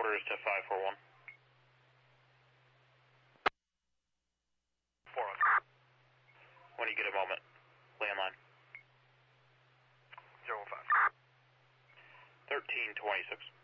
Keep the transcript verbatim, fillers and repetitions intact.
Orders to five four one. four one. When you get a moment, landline. zero one five. thirteen twenty-six.